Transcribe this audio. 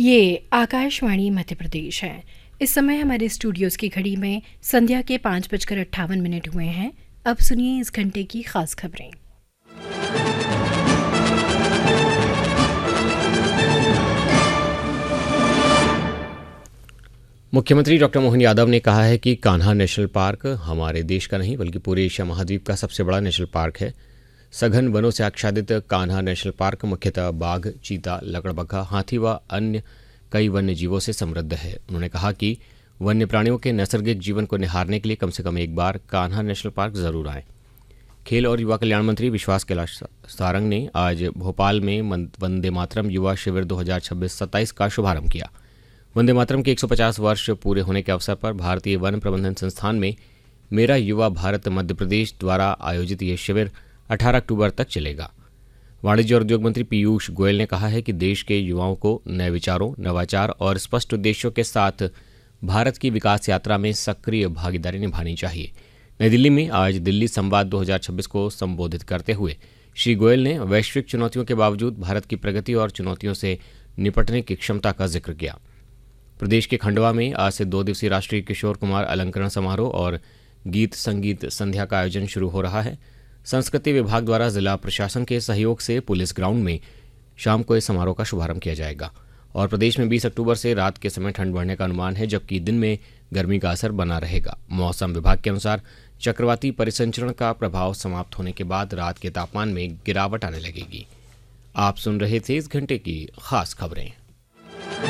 ये आकाशवाणी मध्य प्रदेश है। इस समय हमारे स्टूडियोज़ की घड़ी में संध्या के 5:58 हुए हैं। अब सुनिए इस घंटे की खास खबरें। मुख्यमंत्री डॉक्टर मोहन यादव ने कहा है कि कान्हा नेशनल पार्क हमारे देश का नहीं बल्कि पूरे एशिया महाद्वीप का सबसे बड़ा नेशनल पार्क है। सघन वनों से आच्छादित कान्हा नेशनल पार्क मुख्यतः बाघ, चीता, लकड़बग्घा, हाथी व अन्य कई वन्य जीवों से समृद्ध है। उन्होंने कहा कि वन्य प्राणियों के नैसर्गिक जीवन को निहारने के लिए कम से कम एक बार कान्हा नेशनल पार्क जरूर आएं। खेल और युवा कल्याण मंत्री विश्वास कैलाश सारंग ने आज भोपाल में वंदे मातरम युवा शिविर 2026-27 का शुभारंभ किया। वंदे मातरम के 150 वर्ष पूरे होने के अवसर पर भारतीय वन प्रबंधन संस्थान में मेरा युवा भारत मध्य प्रदेश द्वारा आयोजित ये शिविर 18 अक्टूबर तक चलेगा। वाणिज्य और उद्योग मंत्री पीयूष गोयल ने कहा है कि देश के युवाओं को नए विचारों, नवाचार और स्पष्ट उद्देश्यों के साथ भारत की विकास यात्रा में सक्रिय भागीदारी निभानी चाहिए। नई दिल्ली में आज दिल्ली संवाद 2026 को संबोधित करते हुए श्री गोयल ने वैश्विक चुनौतियों के बावजूद भारत की प्रगति और चुनौतियों से निपटने की क्षमता का जिक्र किया। प्रदेश के खंडवा में आज से 2 दिवसीय राष्ट्रीय किशोर कुमार अलंकरण समारोह और गीत संगीत संध्या का आयोजन शुरू हो रहा है। संस्कृति विभाग द्वारा जिला प्रशासन के सहयोग से पुलिस ग्राउंड में शाम को इस समारोह का शुभारंभ किया जाएगा। और प्रदेश में 20 अक्टूबर से रात के समय ठंड बढ़ने का अनुमान है, जबकि दिन में गर्मी का असर बना रहेगा। मौसम विभाग के अनुसार चक्रवाती परिसंचरण का प्रभाव समाप्त होने के बाद रात के तापमान में गिरावट आने लगेगी। आप सुन रहे थे इस घंटे की खास खबरें।